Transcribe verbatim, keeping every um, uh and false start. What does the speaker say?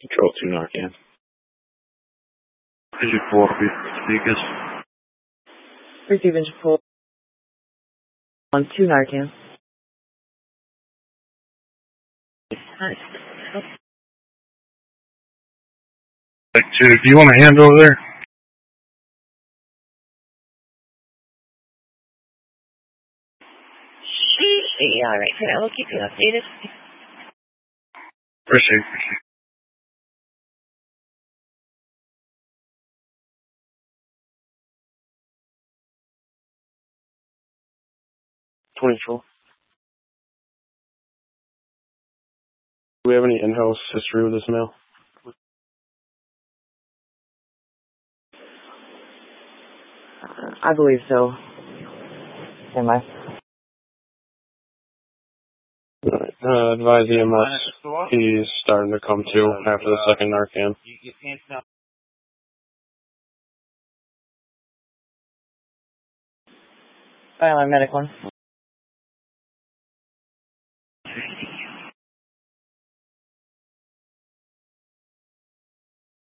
Control two Narcan. Vision four, speakers. Receive Vision four. On two Narcan. Like two, do you want a hand over there? Yeah, all right. Yeah, we'll keep you updated. Appreciate it. Appreciate it. twenty-four. Do we have any in-house history with this mail? Uh, I believe so. Am I? Alright, uh, advise E M S. He's starting to come to after the second Narcan. File our medic one.